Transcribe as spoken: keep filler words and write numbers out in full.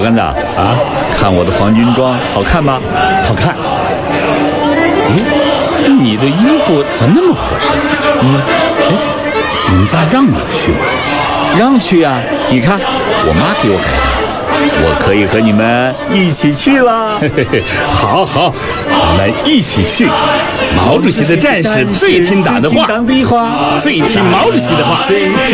杆子啊，看我的黄军装好看吗？ 好看。咦，你的衣服咋那么合身？嗯，哎，你们家让你去吗？ 让去啊！你看，我妈给我改的，我可以和你们一起去了。 嘿嘿嘿，好好，咱们一起去。毛主席的战士最听党的话， 最听党的话， 最听毛主席的话， 最听